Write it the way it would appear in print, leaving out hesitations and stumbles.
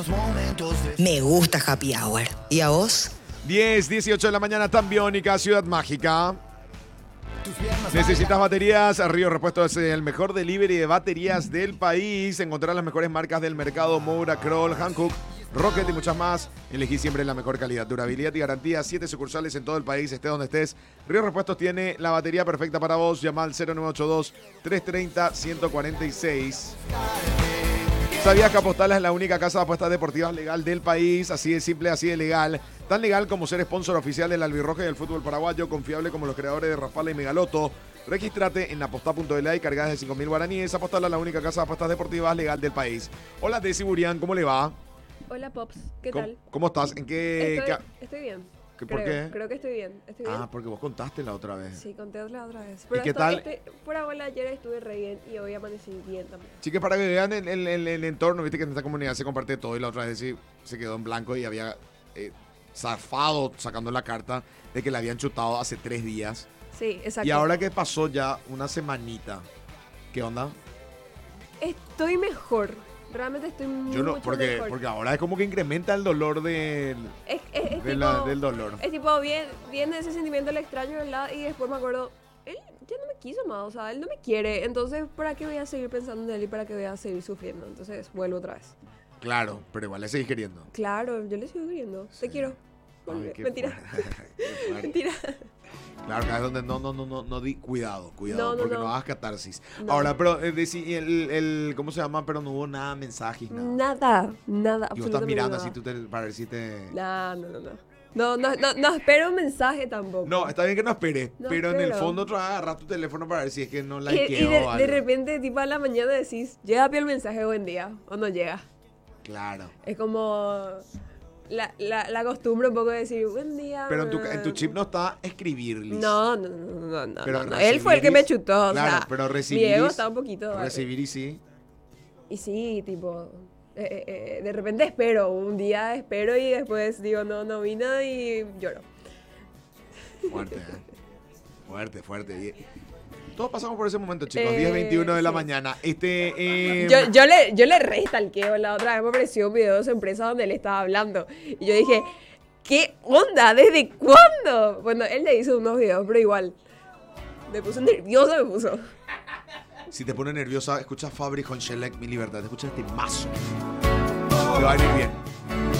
Me gusta Happy Hour. ¿Y a vos? 10:18 de la mañana, tan biónica, Ciudad Mágica. ¿Necesitas baterías? Río Repuestos es el mejor delivery de baterías del país. Encontrar las mejores marcas del mercado: Moura, Kroll, Hankook, Rocket y muchas más. Elegí siempre la mejor calidad, durabilidad y garantía. 7 sucursales en todo el país, estés donde estés. Río Repuestos tiene la batería perfecta para vos. Llama al 0982-330-146. ¿Sabías que Apostala es la única casa de apuestas deportivas legal del país? Así de simple, así de legal. Tan legal como ser sponsor oficial del Albirroja y del fútbol paraguayo. Confiable como los creadores de Rafala y Megaloto. Regístrate en aposta.la y cargas de 5.000 guaraníes. Apostala, la única casa de apuestas deportivas legal del país. Hola, Desi Burián, ¿cómo le va? Hola, Pops. ¿Qué tal? ¿Cómo estás? ¿En qué? Estoy bien. ¿Por qué? Creo que estoy bien. Ah, porque vos contaste la otra vez. Sí, conté la otra vez. Pero ¿Y qué tal? Por ahora ayer estuve re bien y hoy amanecí bien también. Chicas, para que vean el entorno, viste que en esta comunidad se comparte todo y la otra vez sí, se quedó en blanco y había zafado sacando la carta de que le habían chutado hace 3 días. Sí, exacto. Y ahora que pasó ya una semanita, ¿qué onda? Estoy mejor. Realmente estoy mucho mejor. Porque ahora es como que incrementa el dolor del dolor. Es tipo, viene ese sentimiento del extraño, ¿verdad? Y después me acuerdo, él ya no me quiso más, o sea, él no me quiere. Entonces, ¿para qué voy a seguir pensando en él y para qué voy a seguir sufriendo? Entonces, vuelvo otra vez. Claro, pero igual le seguís queriendo. Claro, yo le sigo queriendo. Sí. Te quiero. Ay, Mentira. Mentira. Claro, acá es donde no di cuidado, porque no hagas catarsis. No. Ahora, pero ¿cómo se llama? Pero no hubo nada, mensajes, nada. Nada, y vos estás mirando nada. así para ver si te... No espero un mensaje tampoco. No, está bien que no esperes, No pero espero. en el fondo agarra tu teléfono para ver si es que no la Y quedó de repente, tipo a la mañana decís, llega el mensaje buen día, o no llega. Claro. Es como la costumbre un poco de decir, buen día. Pero en tu chip no está escribirles. No. Pero Él fue el que me chutó, claro, o sea, pero recibir. mi ego está un poquito. Recibir y sí. Y sí, tipo, de repente un día espero y después digo, no vino y lloro. Fuerte. Todos pasamos por ese momento, chicos. 10:21 de la mañana. Yo le restalqueo. La otra vez me apareció un video de su empresa donde él estaba hablando. Y yo dije, ¿qué onda? ¿Desde cuándo? Bueno, él le hizo unos videos, pero igual. Me puso nervioso, Si te pone nerviosa, escucha Fabri con Shellac, Mi Libertad. Escucha este mazo. Te va a ir bien.